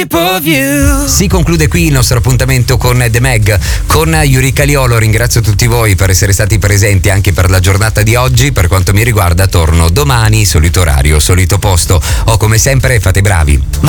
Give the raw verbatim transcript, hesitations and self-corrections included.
shape of you. Si conclude qui il nostro appuntamento con The Meg, con Eureka Liolo. Ringrazio tutti voi per essere stati presenti anche per la giornata di oggi. Per quanto mi riguarda torno domani, solito orario, solito posto. O come sempre fate bravi, ma